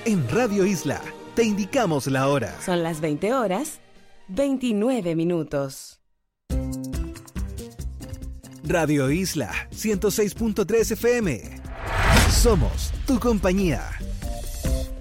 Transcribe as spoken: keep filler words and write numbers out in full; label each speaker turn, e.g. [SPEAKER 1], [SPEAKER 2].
[SPEAKER 1] En Radio Isla, te indicamos la hora.
[SPEAKER 2] Son las veinte horas, veintinueve minutos.
[SPEAKER 1] Radio Isla, ciento seis punto tres F M. Somos tu compañía.